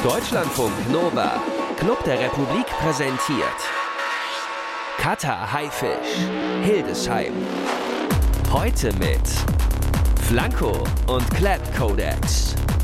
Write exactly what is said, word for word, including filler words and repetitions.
Deutschlandfunk Nova, Club der Republik präsentiert Katar Haifisch, Hildesheim. Heute mit Flanco und Clap Codex.